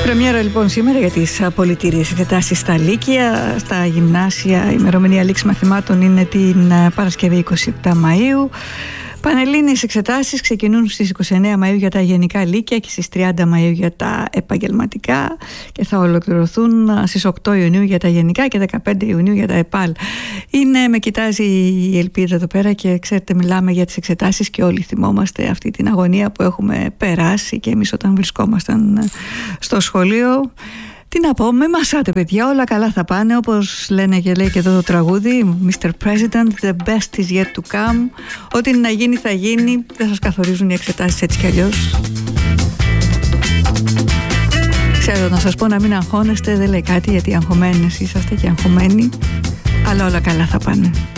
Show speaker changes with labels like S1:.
S1: Πρεμιέρα λοιπόν σήμερα για τις απολυτήριες εξετάσεις στα λύκεια, στα γυμνάσια. Η ημερομηνία λήξη μαθημάτων είναι την Παρασκευή 27 Μαΐου. Πανελλήνιες εξετάσεις ξεκινούν στις 29 Μαΐου για τα γενικά λύκεια και στις 30 Μαΐου για τα επαγγελματικά και θα ολοκληρωθούν στις 8 Ιουνίου για τα γενικά και 15 Ιουνίου για τα ΕΠΑΛ. Με κοιτάζει η Ελπίδα εδώ πέρα και ξέρετε, μιλάμε για τις εξετάσεις και όλοι θυμόμαστε αυτή την αγωνία που έχουμε περάσει και εμείς όταν βρισκόμασταν στο σχολείο. Τι να πω, με μασάτε παιδιά, όλα καλά θα πάνε, όπως λένε και λέει και εδώ το τραγούδι Mr. President, the best is yet to come. Ό,τι να γίνει θα γίνει, δεν σας καθορίζουν οι εξετάσεις έτσι κι αλλιώς. Ξέρω να σας πω να μην αγχώνεστε, δεν λέει κάτι γιατί αγχωμένες είσαστε και αγχωμένοι, αλλά όλα καλά θα πάνε.